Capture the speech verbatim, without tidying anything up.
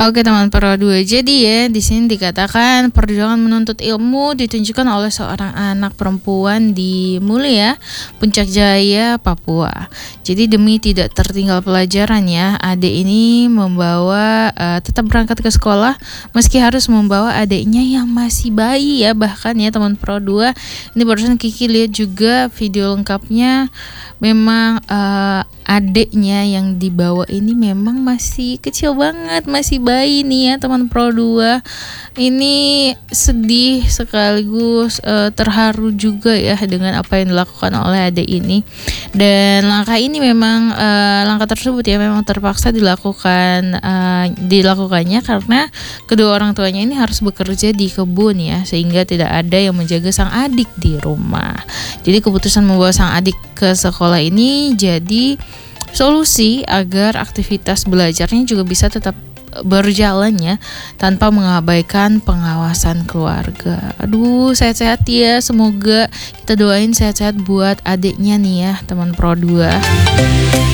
Oke teman Pro dua, jadi ya di sini dikatakan perjuangan menuntut ilmu ditunjukkan oleh seorang anak perempuan di Mulia, Puncak Jaya, Papua. Jadi demi tidak tertinggal pelajaran ya, adik ini membawa uh, tetap berangkat ke sekolah meski harus membawa adiknya yang masih bayi ya, bahkan ya teman Pro dua. Ini barusan Kiki lihat juga video lengkapnya, memang uh, adiknya yang dibawa ini memang masih kecil banget, masih bayi nih ya teman Pro dua. Ini sedih sekaligus uh, terharu juga ya dengan apa yang dilakukan oleh adik ini. Dan langkah ini memang uh, langkah tersebut ya memang terpaksa dilakukan uh, dilakukannya karena kedua orang tuanya ini harus bekerja di kebun ya, sehingga tidak ada yang menjaga sang adik di rumah. Jadi keputusan membawa sang adik ke sekolah ini jadi solusi agar aktivitas belajarnya juga bisa tetap berjalan ya, tanpa mengabaikan pengawasan keluarga. Aduh, sehat-sehat ya, semoga kita doain sehat-sehat buat adiknya nih ya teman Pro dua.